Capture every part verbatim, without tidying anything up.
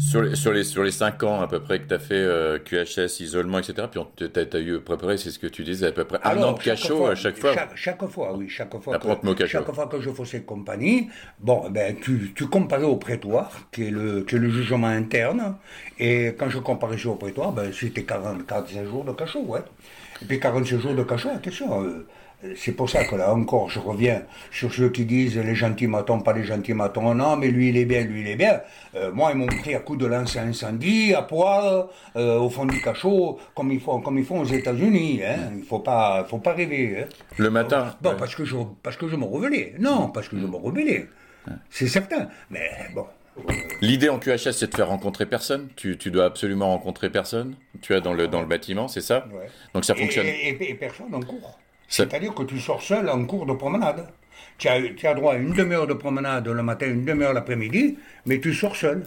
Sur les, sur les, sur les cinq ans à peu près que tu as fait euh, Q H S, isolement, et cetera, puis tu as, eu préparé, c'est ce que tu disais, à peu près un an de Alors, chaque cachot fois, à chaque fois. chaque, chaque fois, oui, chaque fois que, Apprends le mot cachot. chaque fois que je faisais compagnie, bon, ben, tu, tu comparais au prétoire, qui est le, qui est le jugement interne, et quand je comparais au prétoire, ben, c'était quarante, quarante-cinq jours de cachot, ouais. Et puis quarante-cinq jours de cachot, attention, euh, c'est pour ça que là encore, je reviens sur ceux qui disent les gentils matons, pas les gentils matons. Non, mais lui il est bien, lui il est bien. Euh, moi, ils m'ont pris à coups de lance à incendie, à poil, euh, au fond du cachot, comme ils font, comme ils font aux États-Unis. Hein. Il faut pas, faut pas rêver. Hein. Le Euh, matin, bon, ouais. parce que je, parce que je me rebellais. Non, parce que je me rebellais. C'est certain. Mais bon. L'idée en Q H S, c'est de faire rencontrer personne. Tu, tu dois absolument rencontrer personne. Tu es dans le, dans le bâtiment, c'est ça? Ouais. Donc ça Et, fonctionne. et, et- et personne en cours. Ça- C'est-à-dire que tu sors seul en cours de promenade. Tu as, tu as droit à une demi-heure de promenade le matin, une demi-heure l'après-midi, mais tu sors seul.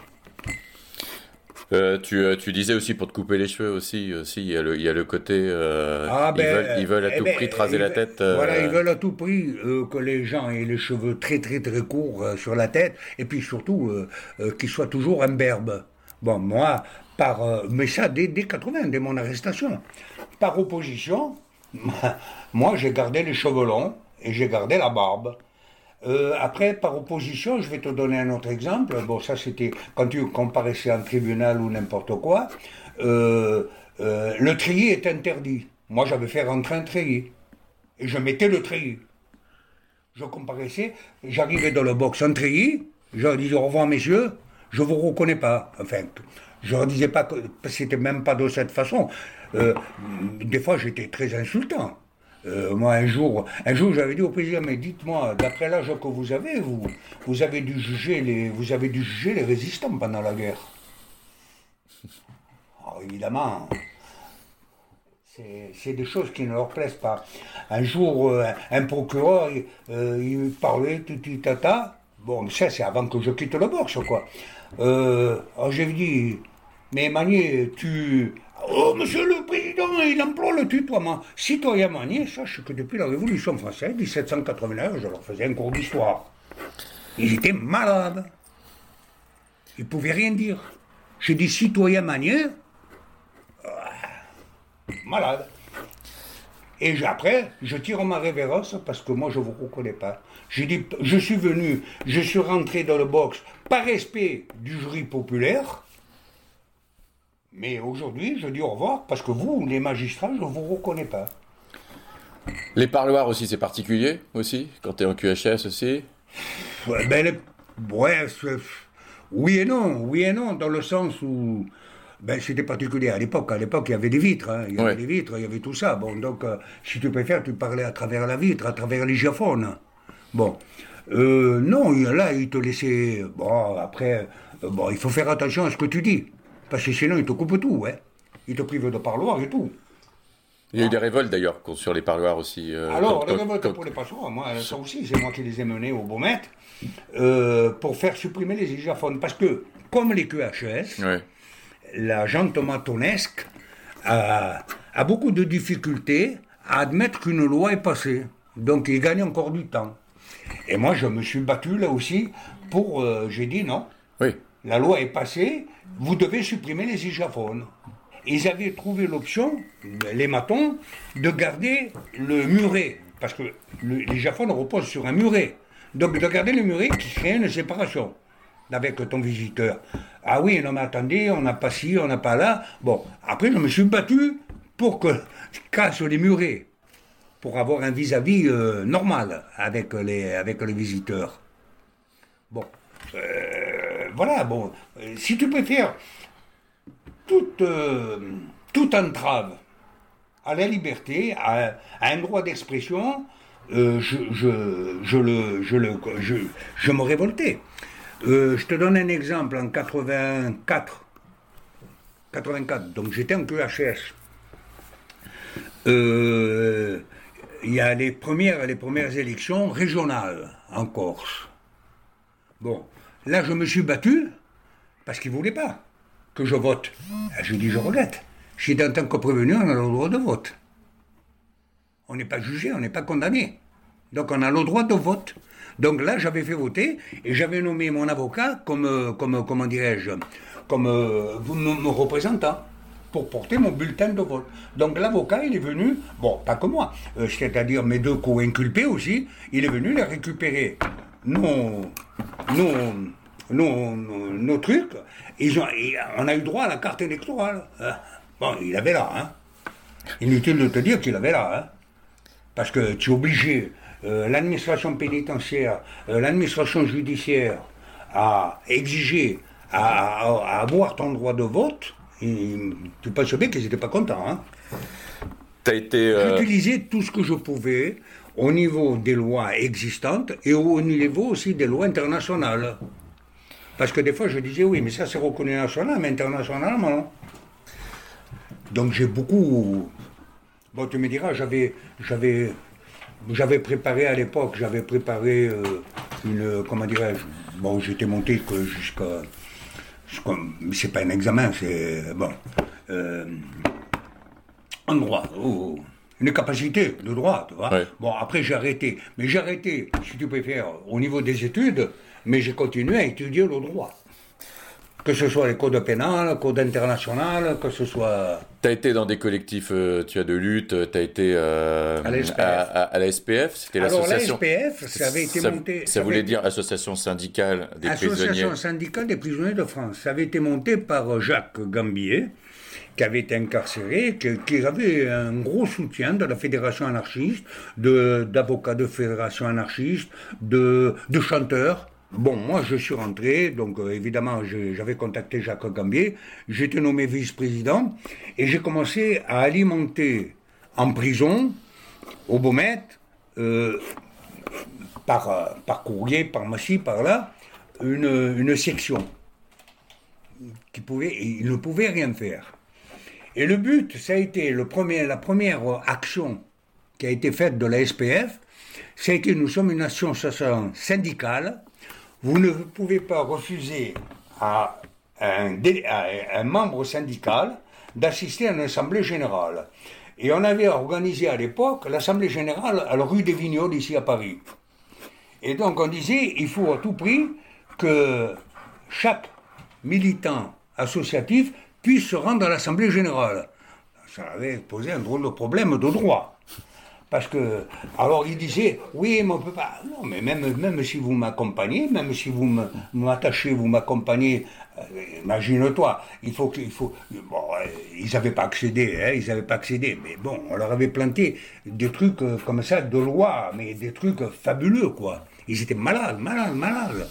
euh, tu, euh, tu disais aussi pour te couper les cheveux aussi, aussi il y a le, il y a le côté, euh, Ah ils ben, veulent, ils veulent à eh tout ben, prix te raser ils la ve- tête. voilà, ils euh, veulent à tout prix euh, que les gens aient les cheveux très très très courts euh, sur la tête, et puis surtout euh, euh, qu'ils soient toujours imberbes. Bon, moi, par, euh, mais ça dès, dès quatre-vingts, dès mon arrestation. Par opposition, moi j'ai gardé les cheveux longs et j'ai gardé la barbe. Euh, après, par opposition, je vais te donner un autre exemple. Bon, ça c'était quand tu comparaissais en tribunal ou n'importe quoi. Euh, euh, le treillis est interdit. Moi, j'avais fait rentrer un treillis. Et je mettais le treillis. Je comparaissais, j'arrivais dans le box en treillis, je leur disais au revoir messieurs, je vous reconnais pas. Enfin, je leur disais pas que c'était même pas de cette façon. Euh, des fois, j'étais très insultant. Euh, moi, un jour, un jour, j'avais dit au président, mais dites-moi, d'après l'âge que vous avez, vous, vous avez dû juger les, vous avez dû juger les résistants pendant la guerre. Alors, évidemment, c'est c'est des choses qui ne leur plaisent pas. Un jour, euh, un procureur, il, euh, il parlait tuti tata. Bon, ça, c'est avant que je quitte le box, quoi. Euh, alors j'ai dit, mais Manier, tu. Oh, monsieur le président, il emploie le tutoiement. Citoyen Manier, sache que depuis la Révolution française, dix-sept cent quatre-vingt-neuf, je leur faisais un cours d'histoire. Ils étaient malades. Ils ne pouvaient rien dire. J'ai dit, citoyen Manier, malade. Et j'- après, je tire ma révérence parce que moi, je ne vous reconnais pas. J'ai dit, je suis venu, je suis rentré dans le box par respect du jury populaire, mais aujourd'hui, je dis au revoir parce que vous, les magistrats, je ne vous reconnais pas. Les parloirs aussi, c'est particulier aussi, quand tu es en Q H S aussi. Ouais, ben, le- ouais, c'est- oui et non, oui et non, dans le sens où ben, c'était particulier à l'époque. À l'époque, il y avait des vitres, hein, il y avait Ouais. des vitres, il y avait tout ça. Bon, donc, euh, si tu préfères, tu parlais à travers la vitre, à travers l'hygiaphone. Bon, Euh, non, il- là, il te laissait. Bon, après, euh, bon, il faut faire attention à ce que tu dis, parce que sinon, il te coupe tout, hein. Il te prive de parloir et tout. Il y a eu des révoltes d'ailleurs con- sur les parloirs aussi. euh, Alors, quand- les quand- révoltes quand- pour les passoires, moi, ça aussi, c'est moi qui les ai menées au Beaumet, euh, pour faire supprimer les hygiaphones. Parce que, comme les Q H S, Ouais. la gente matonesque a, a beaucoup de difficultés à admettre qu'une loi est passée. Donc, il gagne encore du temps. Et moi, je me suis battu là aussi pour. euh, j'ai dit non, Oui. la loi est passée, vous devez supprimer les hygiaphones. Ils avaient trouvé l'option, les matons, de garder le muret, parce que le- l'hygiaphone repose sur un muret. Donc de garder le muret qui crée une séparation avec ton visiteur. Ah oui, non mais attendez, on n'a pas ci, on n'a pas là. Bon, après je me suis battu pour que casse les murets, pour avoir un vis-à-vis euh, normal avec les, avec les visiteurs. Bon, euh, voilà, bon, euh, si tu préfères, toute, euh, toute entrave à la liberté, à, à un droit d'expression, euh, je, je, je, le, je, le, je, je me révoltais. Euh, je te donne un exemple, en quatre-vingt-quatre, quatre-vingt-quatre, donc j'étais en Q H S. Euh, Il y a les premières, les premières élections régionales en Corse. Bon, là je me suis battu parce qu'ils ne voulaient pas que je vote. Je dis je regrette. Si en tant que prévenu, on a le droit de vote. On n'est pas jugé, on n'est pas condamné. Donc on a le droit de vote. Donc là, j'avais fait voter et j'avais nommé mon avocat comme, euh, comme comment dirais-je, comme euh, me, me représentant pour porter mon bulletin de vote. Donc l'avocat, il est venu, bon, pas que moi, euh, c'est-à-dire mes deux co-inculpés aussi, il est venu les récupérer nos, nos, nos, nos, nos trucs. Ils ont, et on a eu droit à la carte électorale. Hein. Bon, il avait là, hein. Inutile de te dire qu'il avait là, hein. Parce que tu es obligé, euh, l'administration pénitentiaire, euh, l'administration judiciaire, à exiger, à, à, à avoir ton droit de vote. Et tu peux pas bien qu'ils n'étaient pas contents. Hein. T'as été. Euh... J'utilisais tout ce que je pouvais au niveau des lois existantes et au niveau aussi des lois internationales. Parce que des fois je disais oui, mais ça c'est reconnu national, mais internationalement non. Donc j'ai beaucoup. Bon, tu me diras, j'avais, j'avais, j'avais préparé à l'époque, j'avais préparé euh, une. Comment dirais-je. Bon, j'étais monté que jusqu'à. C'est pas un examen, c'est bon, euh, un droit, oh, une capacité de droit, tu vois. Ouais. Bon, après j'ai arrêté, mais j'ai arrêté, si tu préfères, au niveau des études, mais j'ai continué à étudier le droit. Que ce soit les codes pénals, les codes internationaux, que ce soit... Tu as été dans des collectifs euh, tu as de lutte, tu as été euh, à, la S P F. à, à, à la S P F, c'était Alors, l'association... Alors la S P F, ça avait été ça, monté... Ça, ça voulait été... dire Association syndicale des Association prisonniers. Association syndicale des prisonniers de France. Ça avait été monté par Jacques Gambier, qui avait été incarcéré, qui, qui avait un gros soutien de la Fédération anarchiste, de, d'avocats de Fédération anarchiste, de, de chanteurs. Bon, moi je suis rentré, donc euh, évidemment je, j'avais contacté Jacques Gambier, j'étais nommé vice-président et j'ai commencé à alimenter en prison, au Baumette, euh, par, par courrier, par massif, par là, une, une section qui pouvait, il ne pouvait rien faire. Et le but, ça a été le premier, la première action qui a été faite de la S P F, ça a été, nous sommes une association syndicale. Vous ne pouvez pas refuser à un, à un membre syndical d'assister à une assemblée générale. Et on avait organisé à l'époque l'assemblée générale à la rue des Vignoles, ici à Paris. Et donc on disait, il faut à tout prix que chaque militant associatif puisse se rendre à l'assemblée générale. Ça avait posé un drôle de problème de droit. Parce que, alors il disait, oui, mais on peut pas. Non, mais même, même si vous m'accompagnez, même si vous me, m'attachez, vous m'accompagnez, euh, imagine-toi, il faut qu'il faut. Bon, euh, ils n'avaient pas accédé, hein, ils n'avaient pas accédé, mais bon, on leur avait planté des trucs euh, comme ça, de loi, mais des trucs fabuleux, quoi. Ils étaient malades, malades, malades.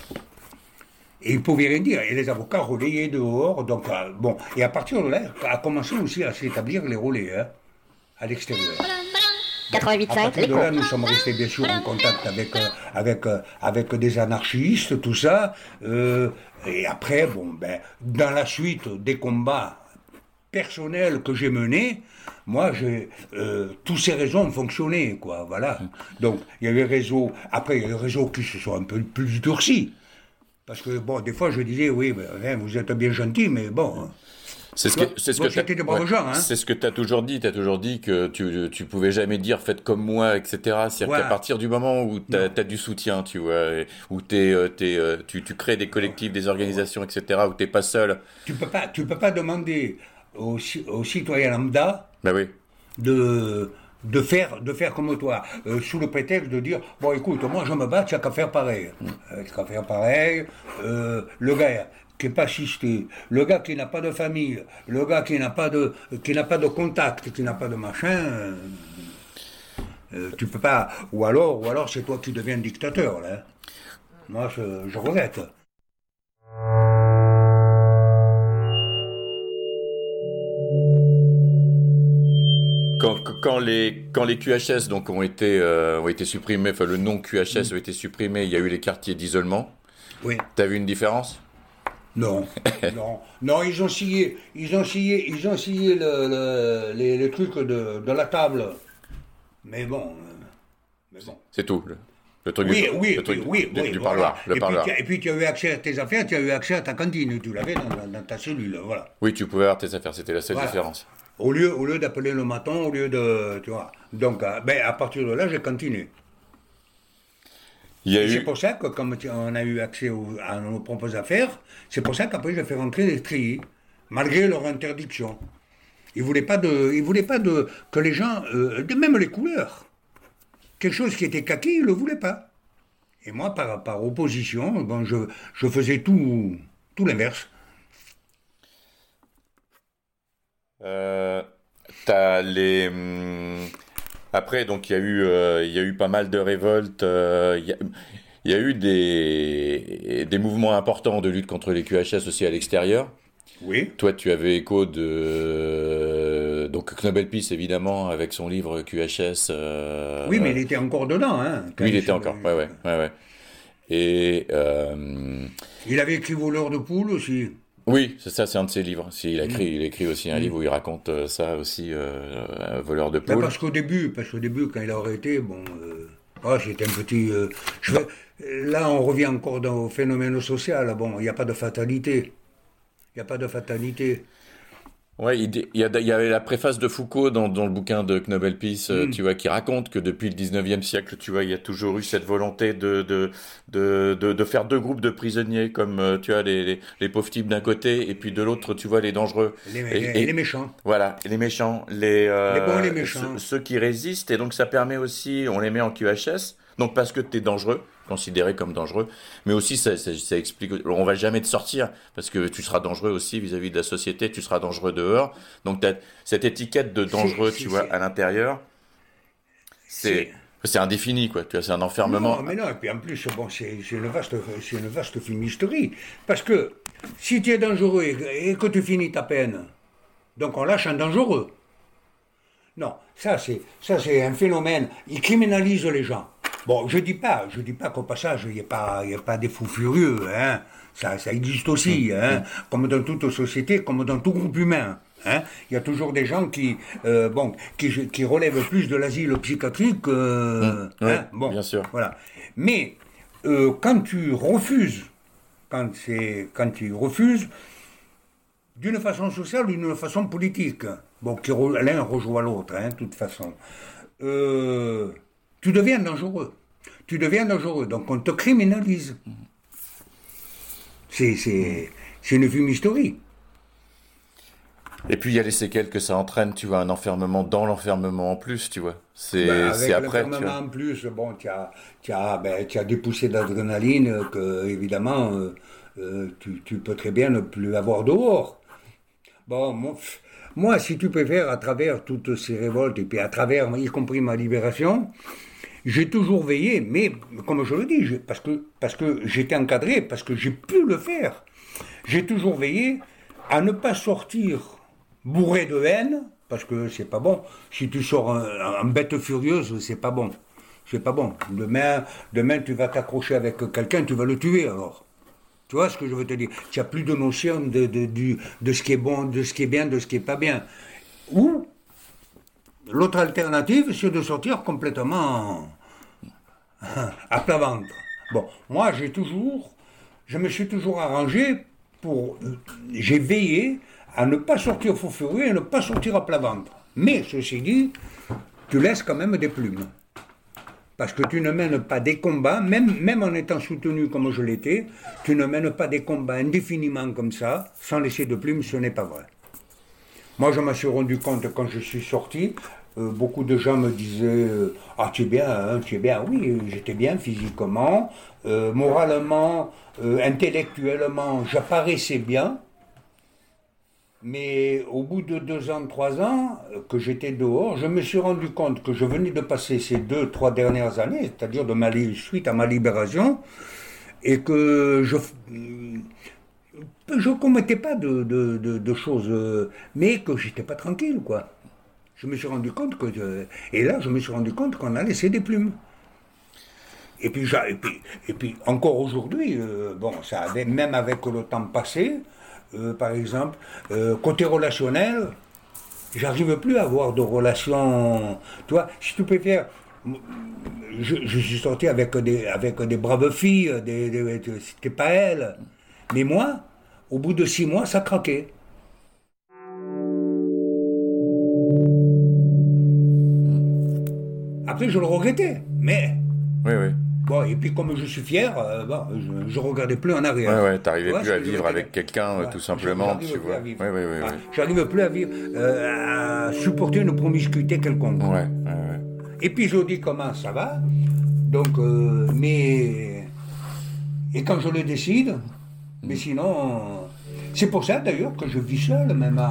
Et ils ne pouvaient rien dire. Et les avocats relayaient dehors, donc, euh, bon. Et à partir de là, a commencé aussi à s'établir les relais, hein, à l'extérieur. quatre-vingt-huit À partir de là, nous sommes restés bien sûr en contact avec, euh, avec, euh, avec des anarchistes, tout ça. Euh, et après, bon, ben, dans la suite des combats personnels que j'ai menés, moi, j'ai, euh, tous ces réseaux ont fonctionné, quoi, voilà. Donc, il y a les réseaux, après, il y a les réseaux qui se sont un peu plus durcis. Parce que, bon, des fois, je disais, oui, ben, vous êtes bien gentil, mais bon... C'est ce que, c'est ce bon, que c'était de ouais, gens, hein. C'est ce que tu as toujours dit. Tu as toujours dit que tu, tu pouvais jamais dire faites comme moi, et cetera. C'est-à-dire ouais. qu'à partir du moment où tu as du soutien, tu vois, et, où t'es, t'es, tu, tu crées des collectifs, des organisations, et cetera, où tu n'es pas seul. Tu ne peux, peux pas demander aux, aux citoyens lambda ben oui. de, de, faire, de faire comme toi, euh, sous le prétexte de dire bon, écoute, moi je me bats, tu n'as qu'à faire pareil. Mm. Euh, tu n'as qu'à faire pareil. Euh, le gars. Qui n'est pas assisté, le gars qui n'a pas de famille, le gars qui n'a pas de, qui n'a pas de contact, qui n'a pas de machin, euh, euh, tu peux pas. Ou alors, ou alors c'est toi qui deviens dictateur là. Moi, je, je regrette. Quand, quand, les, quand les Q H S donc, ont, été, euh, ont été supprimés, enfin le nom Q H S mmh. a été supprimé, il y a eu les quartiers d'isolement. Oui. Tu as vu une différence ? Non, non, non, ils ont scié, ils ont scié, ils ont scié le, le, les, les trucs de, de la table. Mais bon, euh, mais bon. C'est tout. Le, le truc oui, du, oui, le truc oui, du, oui, du voilà. parloir. Le et, parloir. Puis, et puis tu as eu accès à tes affaires, tu as eu accès à ta cantine, tu l'avais dans, dans, dans ta cellule, voilà. Oui, tu pouvais avoir tes affaires, c'était la seule voilà. différence. Au lieu, au lieu d'appeler le maton, au lieu de, tu vois. Donc, euh, ben, à partir de là, j'ai continué. Il y a Et c'est eu... pour ça que, comme tu- on a eu accès au- à nos propres affaires, c'est pour ça qu'après j'ai fait rentrer les treillis, malgré leur interdiction. Ils voulaient pas de, ils voulaient pas de que les gens, euh, de même les couleurs, quelque chose qui était kaki, ils le voulaient pas. Et moi, par, par opposition, bon, je, je faisais tout, tout l'inverse. Euh, t'as les... hum, Après, donc, il y a eu, euh, il y a eu pas mal de révoltes. euh, Il y a, il y a eu des, des mouvements importants de lutte contre les Q H S aussi à l'extérieur. Oui. Toi, tu avais écho de... Donc, Knobel Peace, évidemment, avec son livre Q H S. Oui, mais euh, il était encore dedans, hein, quand Lui, il il était s'est- encore. Ouais, ouais, ouais, ouais. Et... euh, Il avait écrit Voleur de poule aussi. Oui, c'est ça, c'est un de ses livres. Si, il a écrit, Mm. il a écrit aussi un livre Mm. où il raconte euh, ça aussi, euh, un voleur de Ben poules. parce qu'au début, parce qu'au début, quand il a arrêté, bon, euh, ah, c'était un petit. Euh, je vais- là, on revient encore dans, au phénomène social. Bon, il n'y a pas de fatalité. Il n'y a pas de fatalité. Ouais, il, dit- il y a, il y avait la préface de Foucault dans, dans le bouquin de Knobel Peace, euh, tu Mm. vois, qui raconte que depuis le dix-neuvième siècle, tu vois, il y a toujours eu cette volonté de, de, de, de, de faire deux groupes de prisonniers, comme, euh, tu vois, les, les, les pauvres types d'un côté, et puis de l'autre, tu vois, les dangereux. Les, Et, les, les et méchants. voilà, les méchants, les, Les bons et les euh, ceux, méchants. ceux qui résistent, et donc ça permet aussi, on les met en Q H S, donc parce que tu es dangereux, considéré comme dangereux, mais aussi ça, ça, ça explique, on va jamais te sortir, parce que tu seras dangereux aussi vis-à-vis de la société, tu seras dangereux dehors, donc t'as cette étiquette de C'est, dangereux, c'est, tu vois, c'est, à l'intérieur, c'est- c'est, c'est indéfini, quoi, tu vois, c'est un enfermement. Non, mais non, et puis en plus, bon, c'est, c'est une vaste, c'est une vaste fumisterie. Parce que si tu es dangereux et, et que tu finis ta peine, donc on lâche un dangereux. Non, ça c'est ça c'est un phénomène. Ils criminalisent les gens. Bon, je dis pas, je dis pas qu'au passage il n'y a pas il y a pas des fous furieux, hein. Ça ça existe aussi, hein. Comme dans toute société, comme dans tout groupe humain. Hein. Il y a toujours des gens qui euh, bon qui, qui relèvent plus de l'asile psychiatrique. Hum, que, oui, hein, bon, bien sûr. voilà. Mais euh, quand tu refuses, quand c'est quand tu refuses d'une façon sociale ou d'une façon politique. Bon, qui re- l'un rejoint l'autre, hein, de toute façon. Euh, tu deviens dangereux. Tu deviens dangereux. Donc on te criminalise. C'est, c'est, c'est une fumisterie. Et puis il y a les séquelles que ça entraîne, tu vois, un enfermement dans l'enfermement en plus, tu vois. Ben, C'est, c'est avec après, tu l'enfermement vois. en plus, bon, tu as, tu as, ben, tu as des poussées d'adrénaline que, évidemment, euh, euh, tu, tu peux très bien ne plus avoir dehors. Bon, moi, pff, moi, si tu préfères, à travers toutes ces révoltes, et puis à travers, y compris ma libération, j'ai toujours veillé, mais comme je le dis, je- parce que, parce que j'étais encadré, parce que j'ai pu le faire, j'ai toujours veillé à ne pas sortir bourré de haine, parce que c'est pas bon. Si tu sors en, en bête furieuse, c'est pas bon. C'est pas bon. Demain, demain tu vas t'accrocher avec quelqu'un, tu vas le tuer alors. Tu vois ce que je veux te dire? Tu n'as plus de notion de, de, du- de ce qui est bon, de ce qui est bien, de ce qui est pas bien. Ou l'autre alternative, c'est de sortir complètement à plat ventre. Bon, moi, j'ai toujours, je me suis toujours arrangé pour, j'ai veillé à ne pas sortir fou furieux et à ne pas sortir à plat ventre. Mais ceci dit, tu laisses quand même des plumes. Parce que tu ne mènes pas des combats, même, même en étant soutenu comme je l'étais, tu ne mènes pas des combats indéfiniment comme ça, sans laisser de plumes, ce n'est pas vrai. Moi, je m'en suis rendu compte quand je suis sorti. Euh, beaucoup de gens me disaient euh, ah, tu es bien, hein, tu es bien. Oui, j'étais bien physiquement, euh, moralement, euh, intellectuellement, j'apparaissais bien. Mais au bout de deux ans, trois ans euh, que j'étais dehors, je me suis rendu compte que je venais de passer ces deux, trois dernières années, c'est-à-dire de ma li- suite à ma libération, et que je je commettais pas de, de, de, de choses, euh, mais que j'étais pas tranquille, quoi. Je me suis rendu compte que, je- et là, je me suis rendu compte qu'on a laissé des plumes. Et puis, j'a- et puis, et puis encore aujourd'hui, euh, bon, ça avait, même avec le temps passé, euh, par exemple, euh, côté relationnel, j'arrive plus à avoir de relations. Tu vois, si tu préfères, je, je suis sorti avec des, avec des braves filles, des, des- c'était pas elles. Mais moi, au bout de six mois, ça craquait. Après, je le regrettais, mais Oui, oui. Bon, et puis comme je suis fier, euh, bon, je ne regardais plus en arrière. Ouais, ouais, t'arrivais plus à vivre avec quelqu'un, ouais, tout simplement, tu vois. Ouais, ouais, ouais, ouais. J'arrivais plus à vivre, euh, à supporter une promiscuité quelconque. Ouais, ouais, ouais. Et puis je dis comment ça va. Donc, euh, mais et quand je le décide, mais sinon, c'est pour ça d'ailleurs que je vis seul, même à